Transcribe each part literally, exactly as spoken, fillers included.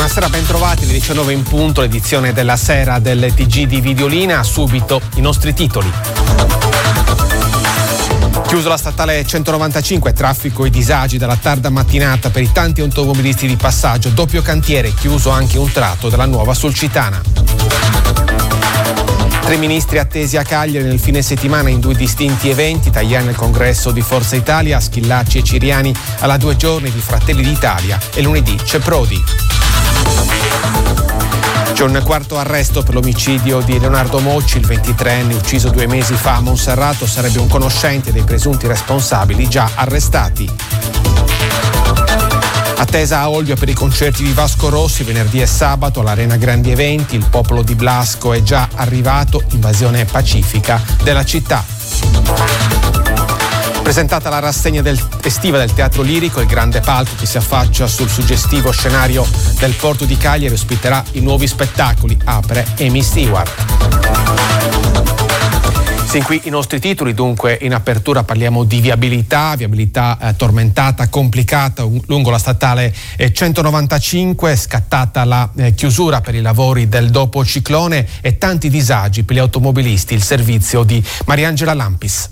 Buonasera, ben trovati, alle diciannove in punto, l'edizione della sera del T G di Videolina. Subito i nostri titoli. Chiuso la statale centonovantacinque, traffico e disagi dalla tarda mattinata per i tanti automobilisti di passaggio. Doppio cantiere, chiuso anche un tratto della nuova Sulcitana. Tre ministri attesi a Cagliari nel fine settimana in due distinti eventi. Tajani al congresso di Forza Italia, Schillaci e Ciriani alla due giorni di Fratelli d'Italia e lunedì c'è Prodi. C'è un quarto arresto per l'omicidio di Leonardo Mocci, il ventitreenne ucciso due mesi fa a Monserrato sarebbe un conoscente dei presunti responsabili già arrestati. Attesa a Olbia per i concerti di Vasco Rossi venerdì e sabato all'Arena Grandi Eventi. Il popolo di Blasco è già arrivato, invasione pacifica della città. Presentata la rassegna del, estiva del Teatro Lirico, il grande palco che si affaccia sul suggestivo scenario del porto di Cagliari ospiterà i nuovi spettacoli. Apre Amy Stewart. Sin qui i nostri titoli. Dunque in apertura parliamo di viabilità, viabilità eh, tormentata, complicata un, lungo la statale eh, centonovantacinque, scattata la eh, chiusura per i lavori del dopo ciclone e tanti disagi per gli automobilisti. Il servizio di Mariangela Lampis.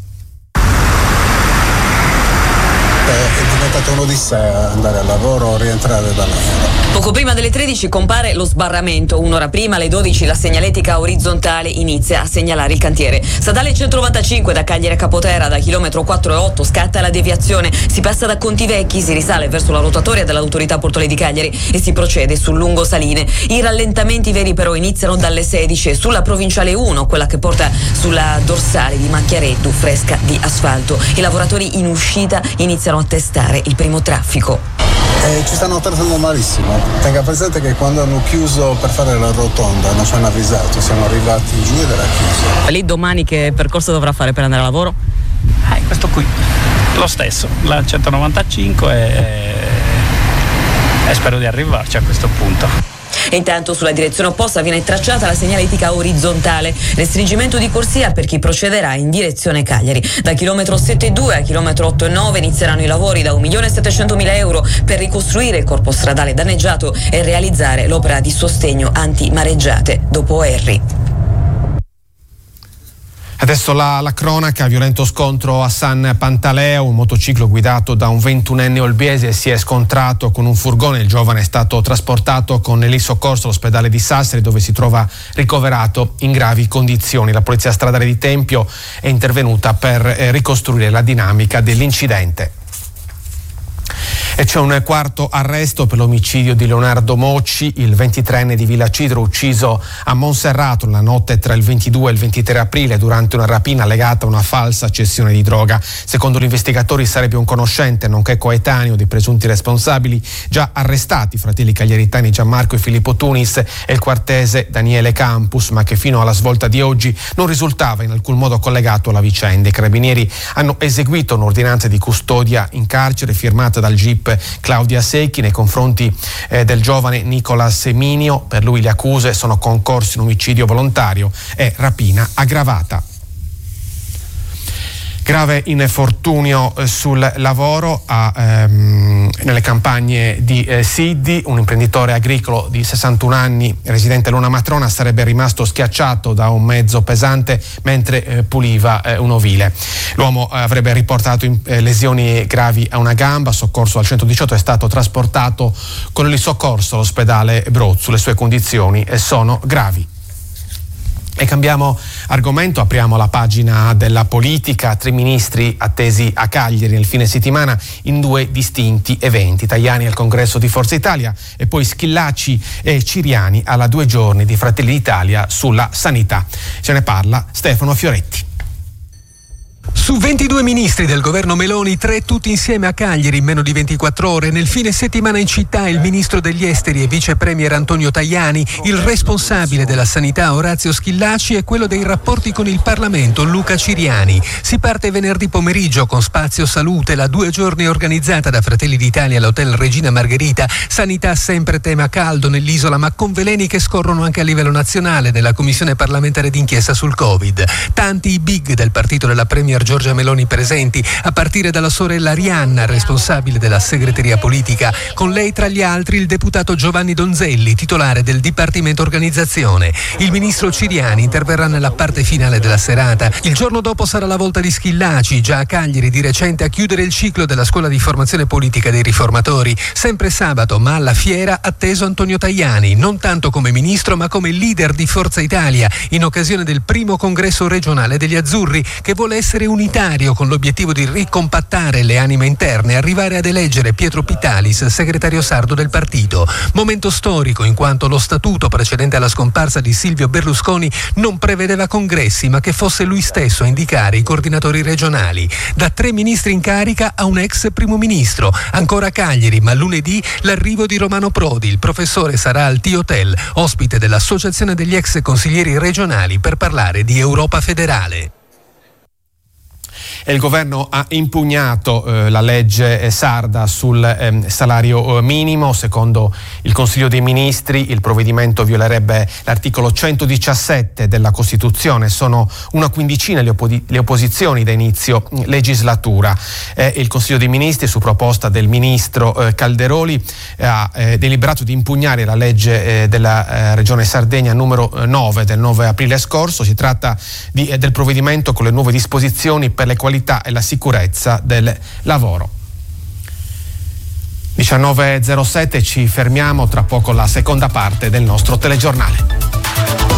È diventato un'odissea andare al lavoro, rientrare dal lavoro. Poco prima delle tredici compare lo sbarramento, un'ora prima alle dodici la segnaletica orizzontale inizia a segnalare il cantiere. Statale centonovantacinque da Cagliari a Capoterra, da chilometro quattro e otto scatta la deviazione, si passa da Contivecchi, si risale verso la rotatoria dell'autorità portuale di Cagliari e si procede sul lungo Saline. I rallentamenti veri però iniziano dalle sedici sulla provinciale uno, quella che porta sulla dorsale di Macchiareddu, fresca di asfalto. I lavoratori in uscita iniziano a testare il primo traffico. Eh, ci stanno trattando malissimo. Tenga presente che quando hanno chiuso per fare la rotonda non ci hanno avvisato, siamo arrivati giù ed era chiuso. Lì domani che percorso dovrà fare per andare a lavoro? Eh, questo qui, lo stesso, la centonovantacinque e, e spero di arrivarci a questo punto. E intanto sulla direzione opposta viene tracciata la segnaletica orizzontale, restringimento di corsia per chi procederà in direzione Cagliari. Da chilometro sette e due a chilometro otto e nove inizieranno i lavori da un milione e settecentomila euro per ricostruire il corpo stradale danneggiato e realizzare l'opera di sostegno anti-mareggiate dopo Erri. Adesso la, la cronaca, violento scontro a San Pantaleo, un motociclo guidato da un ventunenne olbiese si è scontrato con un furgone, il giovane è stato trasportato con il soccorso all'ospedale di Sassari dove si trova ricoverato in gravi condizioni. La polizia stradale di Tempio è intervenuta per eh, ricostruire la dinamica dell'incidente. E c'è un quarto arresto per l'omicidio di Leonardo Mocci, il ventitreenne di Villa Cidro ucciso a Monserrato la notte tra il ventidue e il ventitré aprile durante una rapina legata a una falsa cessione di droga. Secondo gli investigatori sarebbe un conoscente nonché coetaneo dei presunti responsabili già arrestati, i fratelli cagliaritani Gianmarco e Filippo Tunis e il quartese Daniele Campus, ma che fino alla svolta di oggi non risultava in alcun modo collegato alla vicenda. I carabinieri hanno eseguito un'ordinanza di custodia in carcere firmata dal G I P Claudia Secchi nei confronti eh, del giovane Nicola Seminio. Per lui le accuse sono concorso in omicidio volontario e rapina aggravata. Grave infortunio eh, sul lavoro a, ehm, nelle campagne di eh, Siddi. Un imprenditore agricolo di sessantuno anni, residente a Luna Matrona, sarebbe rimasto schiacciato da un mezzo pesante mentre eh, puliva eh, un ovile. L'uomo eh, avrebbe riportato in, eh, lesioni gravi a una gamba, soccorso al centodiciotto, è stato trasportato con il soccorso all'ospedale Brozzu. Le sue condizioni eh, sono gravi. E cambiamo argomento, apriamo la pagina della politica. Tre ministri attesi a Cagliari nel fine settimana in due distinti eventi. Tajani al congresso di Forza Italia e poi Schillaci e Ciriani alla due giorni di Fratelli d'Italia sulla sanità. Ce ne parla Stefano Fioretti. Su ventidue ministri del governo Meloni, tre tutti insieme a Cagliari in meno di ventiquattro ore. Nel fine settimana in città il ministro degli esteri e vice premier Antonio Tajani, il responsabile della sanità Orazio Schillaci e quello dei rapporti con il Parlamento Luca Ciriani. Si parte venerdì pomeriggio con Spazio Salute, la due giorni organizzata da Fratelli d'Italia all'Hotel Regina Margherita. Sanità sempre tema caldo nell'isola, ma con veleni che scorrono anche a livello nazionale nella commissione parlamentare d'inchiesta sul Covid. Tanti i big del partito della premier Giorgia Giorgia Meloni presenti, a partire dalla sorella Arianna, responsabile della segreteria politica. Con lei tra gli altri il deputato Giovanni Donzelli, titolare del Dipartimento Organizzazione. Il ministro Ciriani interverrà nella parte finale della serata. Il giorno dopo sarà la volta di Schillaci, già a Cagliari di recente, a chiudere il ciclo della scuola di formazione politica dei riformatori. Sempre sabato, ma alla fiera, atteso Antonio Tajani, non tanto come ministro ma come leader di Forza Italia, in occasione del primo congresso regionale degli Azzurri, che vuole essere unitario con l'obiettivo di ricompattare le anime interne e arrivare ad eleggere Pietro Pitalis, segretario sardo del partito. Momento storico in quanto lo statuto precedente alla scomparsa di Silvio Berlusconi non prevedeva congressi, ma che fosse lui stesso a indicare i coordinatori regionali. Da tre ministri in carica a un ex primo ministro. Ancora a Cagliari, ma lunedì l'arrivo di Romano Prodi. Il professore sarà al T-Hotel, ospite dell'Associazione degli ex consiglieri regionali, per parlare di Europa federale. Il governo ha impugnato eh, la legge sarda sul eh, salario eh, minimo. Secondo il Consiglio dei Ministri il provvedimento violerebbe l'articolo centodiciassette della Costituzione. Sono una quindicina le, oppo- le opposizioni da inizio legislatura. Eh, il Consiglio dei Ministri, su proposta del ministro eh, Calderoli, eh, ha eh, deliberato di impugnare la legge eh, della eh, Regione Sardegna numero nove del nove aprile scorso. Si tratta di, eh, del provvedimento con le nuove disposizioni per le qualità e la sicurezza del lavoro. diciannove e zero sette, ci fermiamo, tra poco la seconda parte del nostro telegiornale.